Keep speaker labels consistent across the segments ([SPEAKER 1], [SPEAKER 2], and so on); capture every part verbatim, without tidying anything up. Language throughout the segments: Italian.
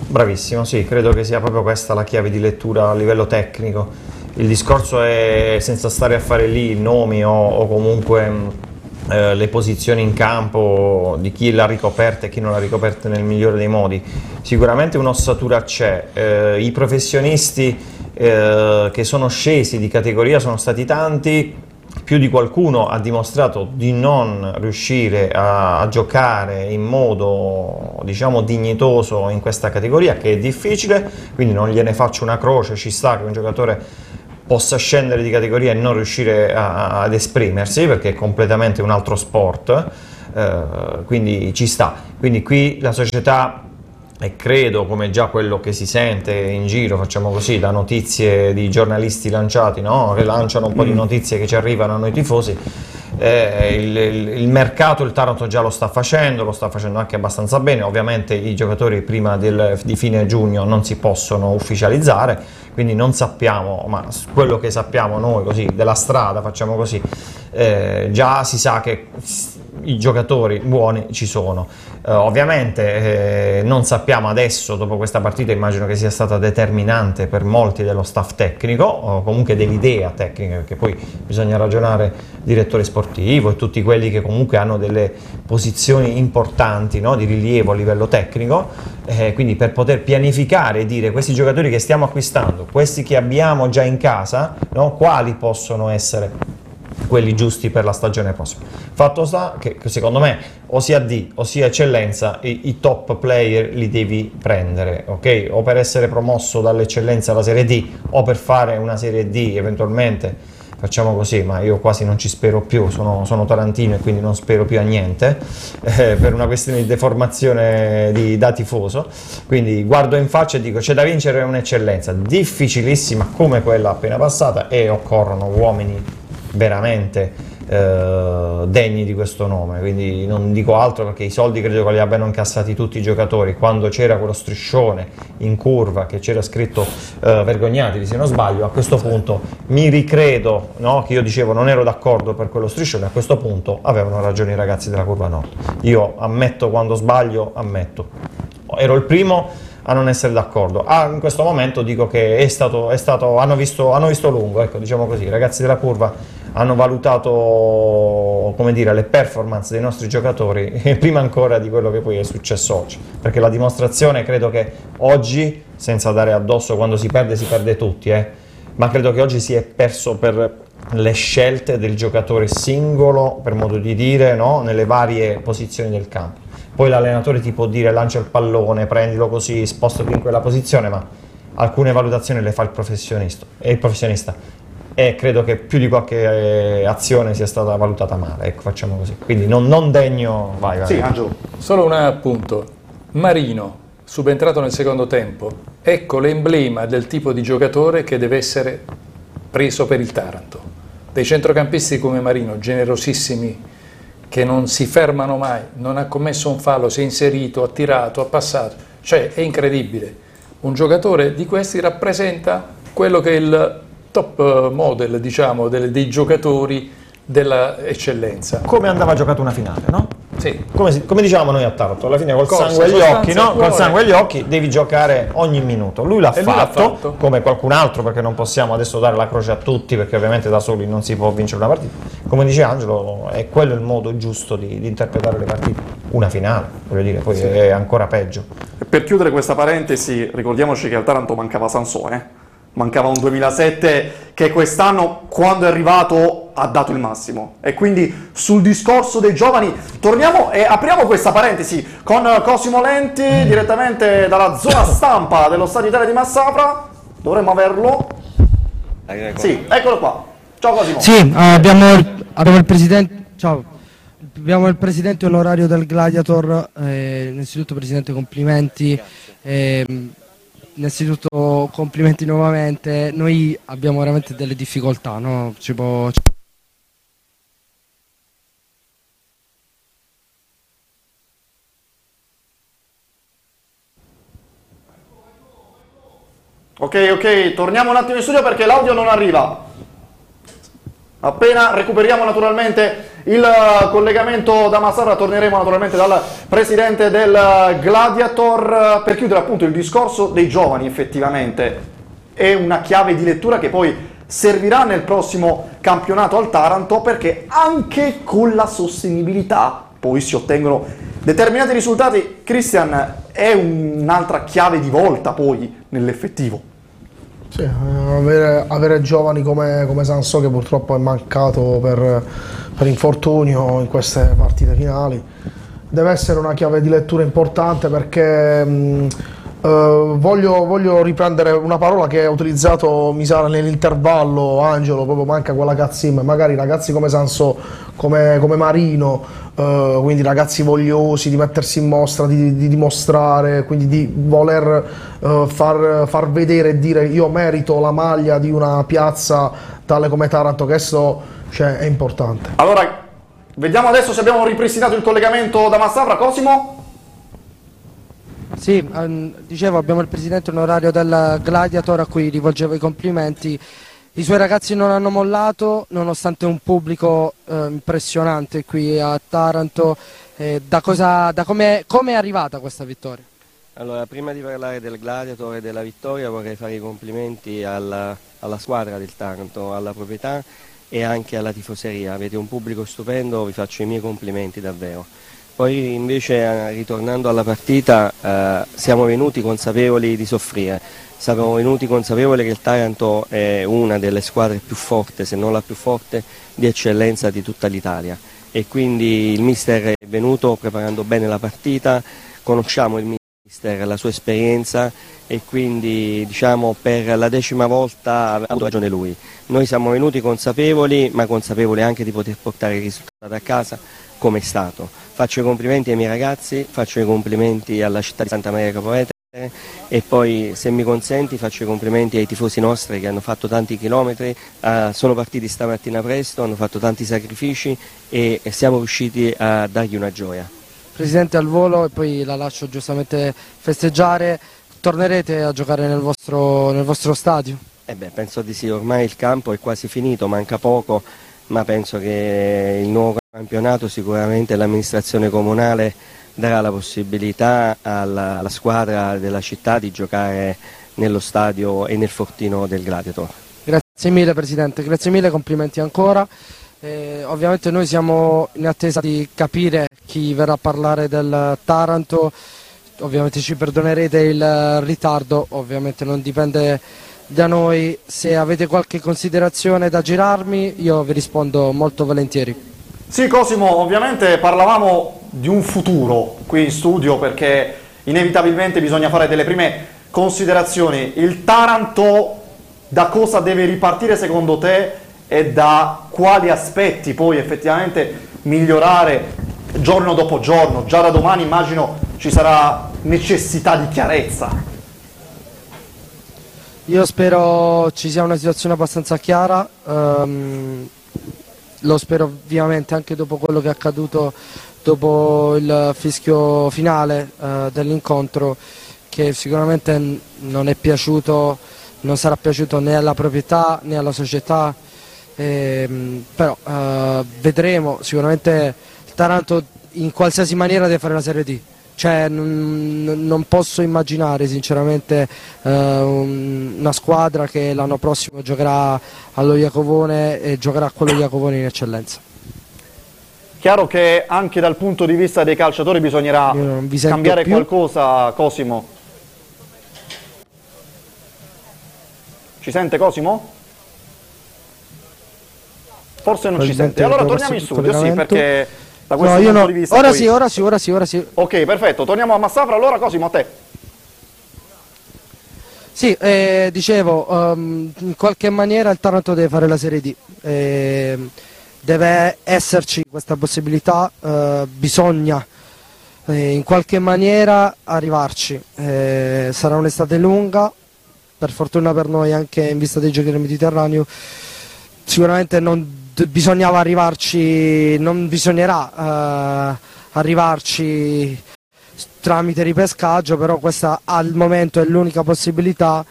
[SPEAKER 1] Bravissimo, sì, credo che sia proprio questa la chiave di lettura a livello tecnico. Il discorso è, senza stare a fare lì nomi o, o comunque eh, le posizioni in campo di chi l'ha ricoperta e chi non l'ha ricoperta nel migliore dei modi, sicuramente un'ossatura c'è. Eh, i professionisti eh, che sono scesi di categoria sono stati tanti. Più di qualcuno ha dimostrato di non riuscire a, a giocare in modo, diciamo, dignitoso in questa categoria, che è difficile, quindi non gliene faccio una croce, ci sta che un giocatore possa scendere di categoria e non riuscire a, ad esprimersi, perché è completamente un altro sport, eh, quindi ci sta. Quindi qui la società, e credo, come già quello che si sente in giro, facciamo così, da notizie di giornalisti lanciati, no? Che lanciano un po' di notizie che ci arrivano a noi tifosi, eh, il, il, il mercato il Taranto già lo sta facendo, lo sta facendo anche abbastanza bene. Ovviamente i giocatori prima del, di fine giugno non si possono ufficializzare, quindi non sappiamo, ma quello che sappiamo noi così della strada, facciamo così, eh, già si sa che i giocatori buoni ci sono. Uh, ovviamente eh, non sappiamo adesso, dopo questa partita, immagino che sia stata determinante per molti dello staff tecnico, o comunque dell'idea tecnica, perché poi bisogna ragionare direttore sportivo e tutti quelli che comunque hanno delle posizioni importanti, no, di rilievo a livello tecnico, eh, quindi per poter pianificare e dire questi giocatori che stiamo acquistando, questi che abbiamo già in casa, no, quali possono essere quelli giusti per la stagione prossima. Fatto sta che secondo me o sia D o sia eccellenza, i, i top player li devi prendere, ok? O per essere promosso dall'eccellenza alla serie D, o per fare una serie D eventualmente, facciamo così, ma io quasi non ci spero più, sono, sono tarantino e quindi non spero più a niente, eh, per una questione di deformazione di, da tifoso. Quindi guardo in faccia e dico c'è da vincere un'eccellenza difficilissima come quella appena passata, e occorrono uomini veramente eh, degni di questo nome, quindi non dico altro, perché i soldi credo che li abbiano incassati tutti i giocatori. Quando c'era quello striscione in curva che c'era scritto eh, vergognatevi se non sbaglio, a questo punto mi ricredo, no, che io dicevo non ero d'accordo per quello striscione, a questo punto avevano ragione i ragazzi della curva nord. Io ammetto quando sbaglio, ammetto, ero il primo a non essere d'accordo. Ah, in questo momento dico che è stato, è stato, hanno visto, hanno visto lungo, ecco, diciamo così. I ragazzi della curva hanno valutato, come dire, le performance dei nostri giocatori prima ancora di quello che poi è successo oggi, perché la dimostrazione, credo che oggi, senza dare addosso, quando si perde si perde tutti, eh, ma credo che oggi si è perso per le scelte del giocatore singolo, per modo di dire, no? Nelle varie posizioni del campo. Poi l'allenatore ti può dire lancia il pallone, prendilo così, spostati in quella posizione, ma alcune valutazioni le fa il professionista, e il professionista. E credo che più di qualche eh, azione sia stata valutata male, ecco, facciamo così. Quindi non, non degno... Vai, vai.
[SPEAKER 2] Sì, Angelo.
[SPEAKER 3] Solo un appunto. Marino, subentrato nel secondo tempo, ecco l'emblema del tipo di giocatore che deve essere preso per il Taranto. Dei centrocampisti come Marino, generosissimi, che non si fermano mai, non ha commesso un fallo, si è inserito, ha tirato, ha passato, cioè è incredibile. Un giocatore di questi rappresenta quello che è il top model, diciamo, dei, dei giocatori della eccellenza.
[SPEAKER 1] Come andava giocata una finale, no?
[SPEAKER 3] Sì.
[SPEAKER 1] Come, si, come diciamo noi a Taranto, alla fine col
[SPEAKER 3] Corsa,
[SPEAKER 1] sangue agli occhi, no?
[SPEAKER 3] cuore.
[SPEAKER 1] Col sangue agli occhi devi giocare ogni minuto. Lui l'ha fatto,
[SPEAKER 3] fatto,
[SPEAKER 1] come qualcun altro, perché non possiamo adesso dare la croce a tutti, perché ovviamente da soli non si può vincere una partita. Come dice Angelo, è quello il modo giusto di, di interpretare le partite. Una finale, voglio dire, poi sì, è ancora peggio.
[SPEAKER 2] E per chiudere questa parentesi, ricordiamoci che al Taranto mancava Sansone, mancava un duemilasette che quest'anno, quando è arrivato, ha dato il massimo. E quindi sul discorso dei giovani torniamo e apriamo questa parentesi con Cosimo Lenti direttamente dalla zona stampa dello Stadio Italia di Massafra. Dovremmo averlo. Sì, eccolo qua. Ciao Cosimo.
[SPEAKER 4] Sì, abbiamo il, abbiamo il presidente. Ciao. Abbiamo il presidente onorario del Gladiator. Eh, innanzitutto presidente, complimenti. Eh, innanzitutto complimenti nuovamente. Noi abbiamo veramente delle difficoltà, no? Ci può...
[SPEAKER 2] Ok, ok, torniamo un attimo in studio perché l'audio non arriva. Appena recuperiamo naturalmente il collegamento da Massafra. Torneremo naturalmente dal presidente del Gladiator per chiudere appunto il discorso dei giovani. Effettivamente è una chiave di lettura che poi servirà nel prossimo campionato al Taranto, perché anche con la sostenibilità poi si ottengono determinati risultati. Cristian, è un'altra chiave di volta poi nell'effettivo.
[SPEAKER 5] Sì, avere, avere giovani come, come Sansò, che purtroppo è mancato per, per infortunio in queste partite finali, deve essere una chiave di lettura importante, perché mh, Uh, voglio, voglio riprendere una parola che ha utilizzato, mi sa, nell'intervallo Angelo, proprio manca quella cazzim. Magari ragazzi come Sansò, come, come Marino, uh, quindi ragazzi vogliosi di mettersi in mostra, di, di dimostrare, quindi di voler uh, far, far vedere e dire io merito la maglia di una piazza tale come Taranto, che questo, cioè, è importante.
[SPEAKER 2] Allora, vediamo adesso se abbiamo ripristinato il collegamento da Massafra. Cosimo?
[SPEAKER 4] Sì, ehm, dicevo, abbiamo il presidente onorario del Gladiator a cui rivolgevo i complimenti. I suoi ragazzi non hanno mollato nonostante un pubblico eh, impressionante qui a Taranto. Eh, da cosa, da come è arrivata questa vittoria?
[SPEAKER 6] Allora, prima di parlare del Gladiator e della vittoria vorrei fare i complimenti alla, alla squadra del Taranto, alla proprietà e anche alla tifoseria. Avete un pubblico stupendo, vi faccio i miei complimenti davvero. Poi invece, ritornando alla partita, eh, siamo venuti consapevoli di soffrire, siamo venuti consapevoli che il Taranto è una delle squadre più forti, se non la più forte, di eccellenza di tutta l'Italia, e quindi il mister è venuto preparando bene la partita, conosciamo il mister, la sua esperienza, e quindi diciamo per la decima volta ha avuto ragione lui. Noi siamo venuti consapevoli, ma consapevoli anche di poter portare il risultato a casa come è stato. Faccio i complimenti ai miei ragazzi, faccio i complimenti alla città di Santa Maria Capua Vetere, e poi, se mi consenti, faccio i complimenti ai tifosi nostri che hanno fatto tanti chilometri, eh, sono partiti stamattina presto, hanno fatto tanti sacrifici e, e siamo riusciti a dargli una gioia.
[SPEAKER 4] Presidente, al volo, e poi la lascio giustamente festeggiare, tornerete a giocare nel vostro, nel vostro stadio?
[SPEAKER 6] Eh beh, penso di sì, ormai il campo è quasi finito, manca poco, ma penso che il nuovo campionato, sicuramente l'amministrazione comunale darà la possibilità alla, alla squadra della città di giocare nello stadio e nel fortino del Gladiator.
[SPEAKER 4] Grazie mille Presidente, grazie mille, complimenti ancora. Eh, ovviamente noi siamo in attesa di capire chi verrà a parlare del Taranto, ovviamente ci perdonerete il ritardo, ovviamente non dipende da noi. Se avete qualche considerazione da girarmi io vi rispondo molto volentieri.
[SPEAKER 2] Sì, Cosimo, ovviamente parlavamo di un futuro qui in studio, perché inevitabilmente bisogna fare delle prime considerazioni. Il Taranto da cosa deve ripartire secondo te, e da quali aspetti poi effettivamente migliorare giorno dopo giorno? Già da domani immagino ci sarà necessità di chiarezza.
[SPEAKER 4] Io spero ci sia una situazione abbastanza chiara, um, lo spero vivamente anche dopo quello che è accaduto dopo il fischio finale uh, dell'incontro, che sicuramente non è piaciuto, non sarà piaciuto né alla proprietà né alla società, ehm, però uh, vedremo. Sicuramente il Taranto in qualsiasi maniera deve fare la Serie D. Cioè, non, non posso immaginare sinceramente eh, un, una squadra che l'anno prossimo giocherà allo Iacovone e giocherà a quello Iacovone in eccellenza.
[SPEAKER 2] Chiaro che anche dal punto di vista dei calciatori bisognerà cambiare più. qualcosa, Cosimo. Ci sente Cosimo? Forse non ci sente. Allora torniamo in studio, sì, perché... Da questo no, io punto no. di vista
[SPEAKER 4] ora
[SPEAKER 2] poi...
[SPEAKER 4] sì, ora sì, ora sì, ora sì.
[SPEAKER 2] Ok, perfetto, torniamo a Massafra, allora Cosimo, a te.
[SPEAKER 4] Sì, eh, dicevo, um, in qualche maniera il Taranto deve fare la Serie D, eh, deve esserci questa possibilità, eh, bisogna eh, in qualche maniera arrivarci, eh, sarà un'estate lunga, per fortuna per noi anche in vista dei Giochi del Mediterraneo, sicuramente non bisognava arrivarci, non bisognerà uh, arrivarci tramite ripescaggio, però questa al momento è l'unica possibilità.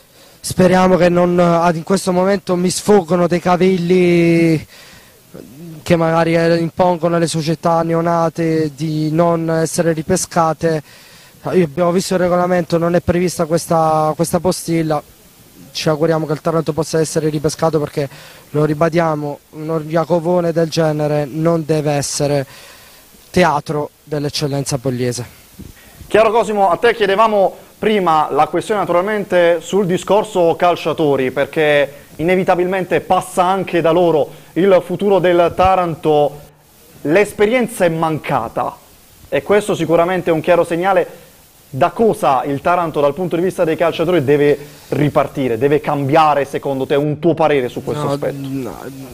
[SPEAKER 4] Speriamo che non, uh, in questo momento mi sfuggono dei cavilli che magari impongono alle società neonate di non essere ripescate. Io abbiamo visto il regolamento, non è prevista questa, questa postilla, ci auguriamo che il Taranto possa essere ripescato, perché lo ribadiamo, un Orviacovone del genere non deve essere teatro dell'eccellenza pugliese.
[SPEAKER 2] Chiaro Cosimo, a te chiedevamo prima la questione naturalmente sul discorso calciatori, perché inevitabilmente passa anche da loro il futuro del Taranto. L'esperienza è mancata e questo sicuramente è un chiaro segnale. Da cosa il Taranto dal punto di vista dei calciatori deve ripartire, deve cambiare secondo te? Un tuo parere su questo
[SPEAKER 4] no,
[SPEAKER 2] aspetto?
[SPEAKER 4] No,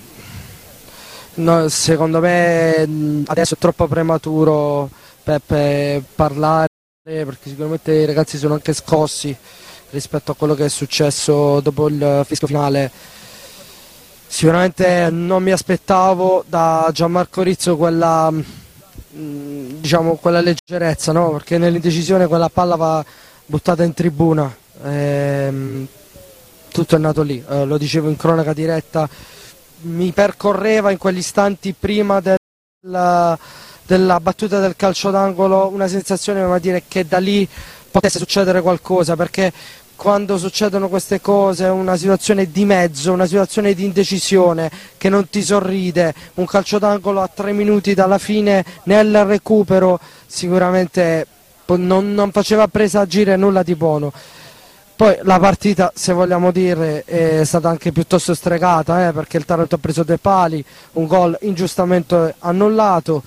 [SPEAKER 4] no, secondo me adesso è troppo prematuro per, per parlare, perché sicuramente i ragazzi sono anche scossi rispetto a quello che è successo dopo il fischio finale. Sicuramente non mi aspettavo da Gianmarco Rizzo quella, diciamo, quella leggerezza, no? Perché nell'indecisione quella palla va buttata in tribuna, ehm, tutto è nato lì, eh, lo dicevo in cronaca diretta, mi percorreva in quegli istanti prima della, della battuta del calcio d'angolo una sensazione, ma dire che da lì potesse succedere qualcosa, perché quando succedono queste cose è una situazione di mezzo, una situazione di indecisione che non ti sorride, un calcio d'angolo a tre minuti dalla fine nel recupero sicuramente non, non faceva presagire nulla di buono. Poi la partita, se vogliamo dire, è stata anche piuttosto stregata, eh, perché il Taranto ha preso due pali, un gol ingiustamente annullato,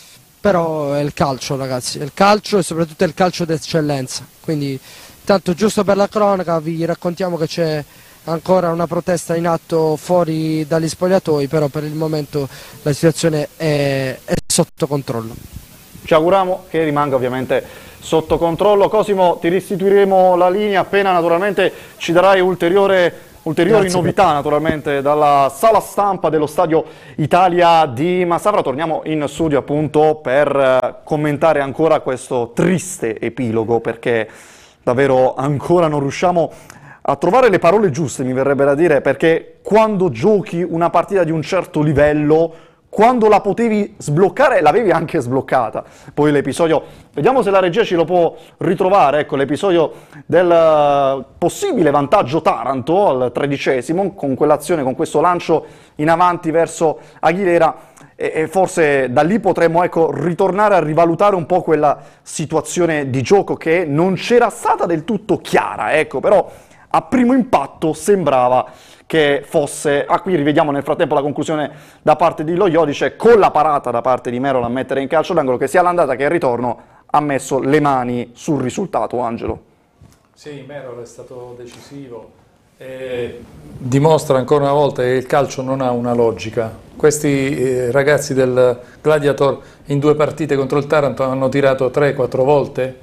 [SPEAKER 4] però è il calcio, ragazzi, è il calcio e soprattutto è il calcio d'eccellenza, quindi tanto giusto per la cronaca vi raccontiamo che c'è ancora una protesta in atto fuori dagli spogliatoi, però per il momento la situazione è, è sotto controllo.
[SPEAKER 2] Ci auguriamo che rimanga ovviamente sotto controllo. Cosimo, ti restituiremo la linea appena naturalmente ci darai ulteriore, ulteriori
[SPEAKER 4] Grazie,
[SPEAKER 2] novità naturalmente dalla sala stampa dello Stadio Italia di Massafra. Torniamo in studio appunto per commentare ancora questo triste epilogo, perché davvero ancora non riusciamo a trovare le parole giuste, mi verrebbe da dire, perché quando giochi una partita di un certo livello, quando la potevi sbloccare, l'avevi anche sbloccata. Poi l'episodio, vediamo se la regia ci lo può ritrovare, ecco l'episodio del possibile vantaggio Taranto al tredicesimo, con quell'azione, con questo lancio in avanti verso Aguilera, e forse da lì potremmo, ecco, ritornare a rivalutare un po' quella situazione di gioco che non c'era stata del tutto chiara, ecco, però a primo impatto sembrava che fosse, ah, qui rivediamo nel frattempo la conclusione da parte di Lo Iodice, con la parata da parte di Merol a mettere in calcio d'angolo, che sia all'andata che al ritorno ha messo le mani sul risultato. Angelo.
[SPEAKER 3] Sì, Merol è stato decisivo. E dimostra ancora una volta che il calcio non ha una logica. Questi eh, ragazzi del Gladiator in due partite contro il Taranto hanno tirato tre quattro volte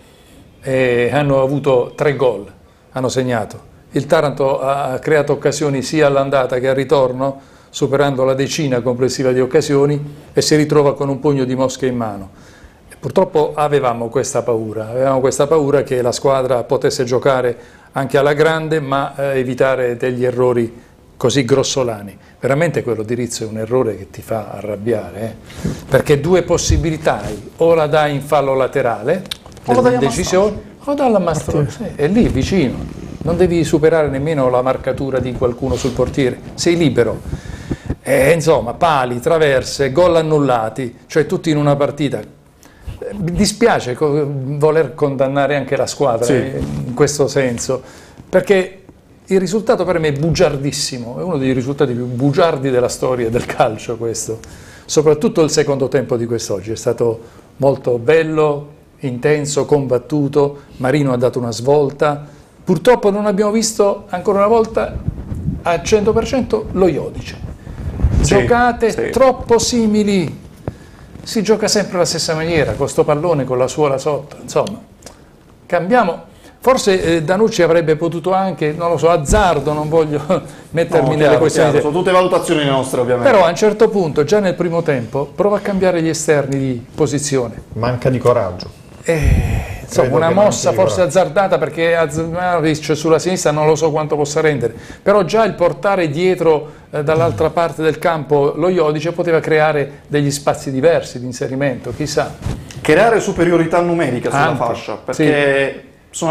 [SPEAKER 3] e hanno avuto tre gol, hanno segnato. Il Taranto ha creato occasioni sia all'andata che al ritorno, superando la decina complessiva di occasioni, e si ritrova con un pugno di mosche in mano. E purtroppo avevamo questa paura, avevamo questa paura che la squadra potesse giocare anche alla grande, ma eh, evitare degli errori così grossolani. Veramente quello di Rizzo è un errore che ti fa arrabbiare, eh? Perché due possibilità hai: o la dai in fallo laterale, decisione, o dalla Mastroni, sì, è lì vicino, non devi superare nemmeno la marcatura di qualcuno sul portiere, sei libero. E, insomma, pali, traverse, gol annullati, cioè tutti in una partita. Mi dispiace voler condannare anche la squadra, sì, in questo senso, perché il risultato per me è bugiardissimo, è uno dei risultati più bugiardi della storia del calcio questo, soprattutto il secondo tempo di quest'oggi, è stato molto bello, intenso, combattuto, Marino ha dato una svolta, purtroppo non abbiamo visto ancora una volta al cento per cento lo Iodice, sì, giocate sì. troppo simili. Si gioca sempre alla stessa maniera, con sto pallone, con la suola sotto, insomma, cambiamo. Forse eh, Danucci avrebbe potuto anche, non lo so, azzardo, non voglio mettermi no, nelle chiaro, questioni.
[SPEAKER 2] Chiaro, sono tutte valutazioni nostre, ovviamente.
[SPEAKER 3] Però a un certo punto, già nel primo tempo, prova a cambiare gli esterni di posizione.
[SPEAKER 1] Manca di coraggio.
[SPEAKER 3] E Insomma, una mossa forse azzardata, perché Azmanovic sulla sinistra non lo so quanto possa rendere, però già il portare dietro eh, dall'altra parte del campo lo Jodice poteva creare degli spazi diversi di inserimento, chissà.
[SPEAKER 2] Creare superiorità numerica sulla
[SPEAKER 3] Anche,
[SPEAKER 2] fascia, perché